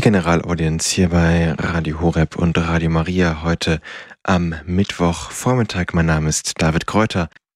Generalaudienz hier bei Radio Horeb und Radio Maria heute am Mittwochvormittag. Mein Name ist David Kräuter